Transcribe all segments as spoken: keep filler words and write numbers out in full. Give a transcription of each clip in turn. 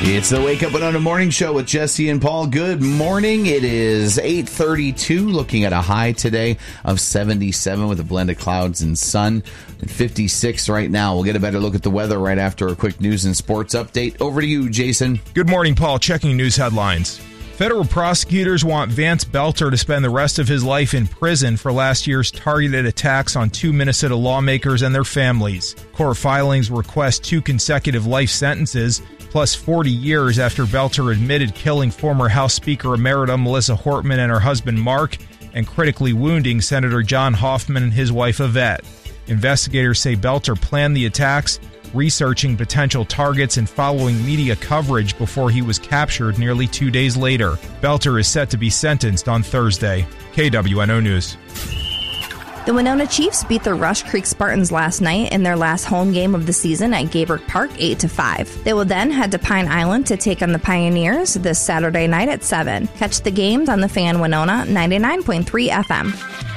It's the Wake Up Winona Morning Show with Jesse and Paul. Good morning. It is eight thirty-two, looking at a high today of seventy-seven with a blend of clouds and sun. And fifty-six right now. We'll get a better look at the weather right after a quick news and sports update. Over to you, Jason. Good morning, Paul. Checking news headlines. Federal prosecutors want Vance Belter to spend the rest of his life in prison for last year's targeted attacks on two Minnesota lawmakers and their families. Court filings request two consecutive life sentences, plus forty years after Belter admitted killing former House Speaker Emerita Melissa Hortman and her husband Mark, and critically wounding Senator John Hoffman and his wife Yvette. Investigators say Belter planned the attacks, researching potential targets and following media coverage before he was captured nearly two days later. Belter is set to be sentenced on Thursday. K W N O News. The Winona Chiefs beat the Rush Creek Spartans last night in their last home game of the season at Gayberg Park eight to five. They will then head to Pine Island to take on the Pioneers this Saturday night at seven. Catch the games on the Fan Winona ninety-nine point three F M.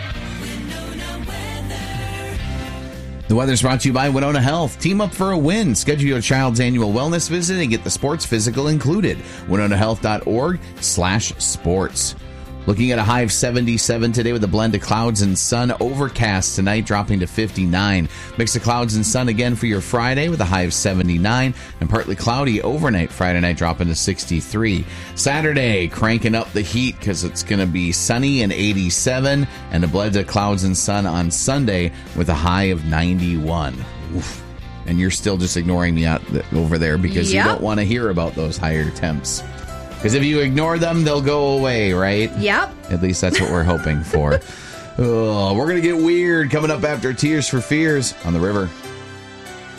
The weather's brought to you by Winona Health. Team up for a win. Schedule your child's annual wellness visit and get the sports physical included. winona health dot org slash sports. Looking at a high of seventy-seven today with a blend of clouds and sun. Overcast tonight, dropping to fifty-nine. Mix of clouds and sun again for your Friday with a high of seventy-nine. And partly cloudy overnight Friday night, dropping to sixty-three. Saturday, cranking up the heat because it's going to be sunny and eighty-seven. And a blend of clouds and sun on Sunday with a high of ninety-one. Oof. And you're still just ignoring me out th- over there because yep. you don't want to hear about those higher temps. Because if you ignore them, they'll go away, right? Yep. At least that's what we're hoping for. Oh, we're going to get weird coming up after Tears for Fears on the River.